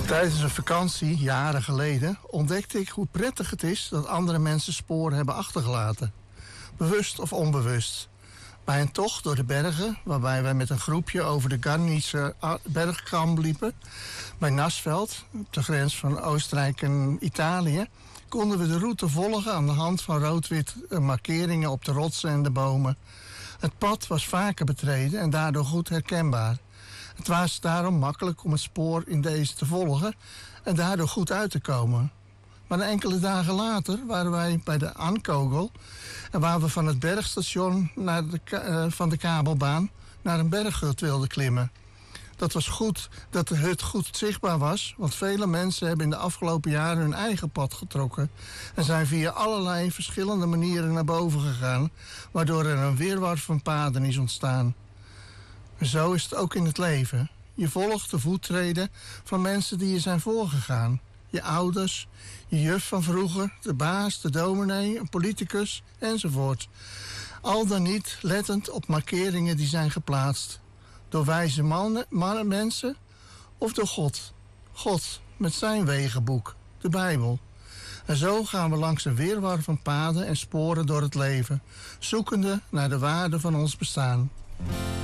Tijdens een vakantie, jaren geleden, ontdekte ik hoe prettig het is dat andere mensen sporen hebben achtergelaten. Bewust of onbewust. Bij een tocht door de bergen, waarbij wij met een groepje over de Garnische bergkam liepen, bij Nassveld, op de grens van Oostenrijk en Italië, konden we de route volgen aan de hand van rood-wit markeringen op de rotsen en de bomen. Het pad was vaker betreden en daardoor goed herkenbaar. Het was daarom makkelijk om het spoor in deze te volgen en daardoor goed uit te komen. Maar enkele dagen later waren wij bij de Ankogel en waar we van het bergstation van de kabelbaan naar een berghut wilden klimmen. Dat was goed dat de hut goed zichtbaar was, want vele mensen hebben in de afgelopen jaren hun eigen pad getrokken en zijn via allerlei verschillende manieren naar boven gegaan, waardoor er een wirwar van paden is ontstaan. En zo is het ook in het leven. Je volgt de voettreden van mensen die je zijn voorgegaan. Je ouders, je juf van vroeger, de baas, de dominee, een politicus enzovoort. Al dan niet lettend op markeringen die zijn geplaatst. Door wijze mensen of door God. God met zijn wegenboek, de Bijbel. En zo gaan we langs een wirwar van paden en sporen door het leven, zoekende naar de waarde van ons bestaan.